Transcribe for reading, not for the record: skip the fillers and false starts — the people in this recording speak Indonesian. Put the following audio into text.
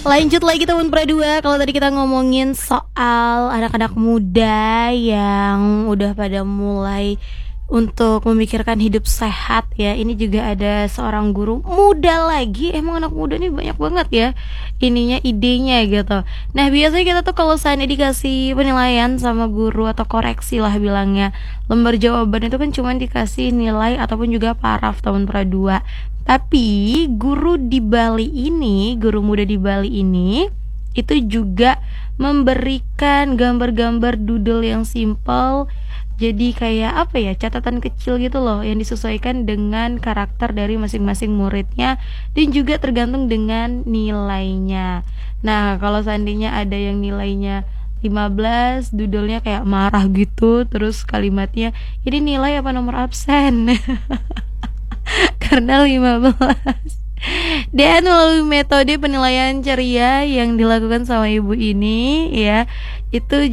Lanjut lagi teman Pradua. Kalau tadi kita ngomongin soal anak-anak muda yang udah pada mulai untuk memikirkan hidup sehat ya. Ini juga ada seorang guru muda lagi. Emang anak muda nih banyak banget ya ininya, idenya gitu. Nah biasanya kita tuh kalau seandainya dikasih penilaian sama guru atau koreksi lah bilangnya, lembar jawaban itu kan cuma dikasih nilai ataupun juga paraf teman Pradua. Tapi guru di Bali ini, guru muda di Bali ini itu juga memberikan gambar-gambar doodle yang simple. Jadi kayak apa ya, catatan kecil gitu loh yang disesuaikan dengan karakter dari masing-masing muridnya dan juga tergantung dengan nilainya. Nah, kalau seandainya ada yang nilainya 15, doodle-nya kayak marah gitu, terus kalimatnya, "Ini nilai apa nomor absen?" Karena 15. Dan melalui metode penilaian ceria yang dilakukan sama ibu ini ya, itu